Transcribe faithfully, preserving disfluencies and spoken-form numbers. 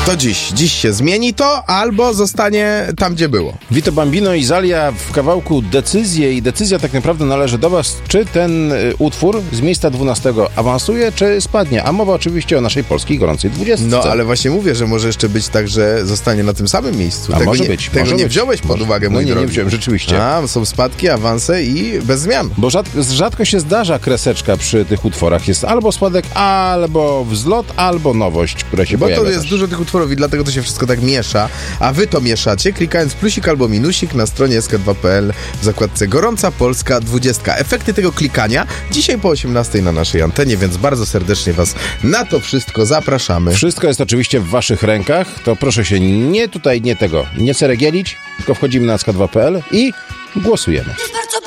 To dziś. Dziś się zmieni to, albo zostanie tam, gdzie było. Vito Bambino i Zalia w kawałku Decyzje i decyzja tak naprawdę należy do was, czy ten y, utwór z miejsca dwunastego awansuje, czy spadnie. A mowa oczywiście o naszej polskiej gorącej dwudziestce. No, ale właśnie mówię, że może jeszcze być tak, że zostanie na tym samym miejscu. A tego może nie, być. Tego może nie być. wziąłeś pod może. uwagę, mój No nie, drogi. nie wziąłem, rzeczywiście. A, są spadki, awanse i bez zmian. Bo rzadko, rzadko się zdarza kreseczka przy tych utworach. Jest albo spadek, albo wzlot, albo nowość, która się Bo pojawia to jest też. dużo tych utworów i dlatego to się wszystko tak miesza. A wy to mieszacie, klikając plusik albo minusik na stronie s k dwa kropka p l w zakładce Gorąca Polska dwudziestka. Efekty tego klikania dzisiaj po osiemnastej na naszej antenie, więc bardzo serdecznie was na to wszystko zapraszamy. Wszystko jest oczywiście w waszych rękach, to proszę się nie tutaj, nie tego, nie ceregielić, tylko wchodzimy na s k dwa kropka p l i głosujemy.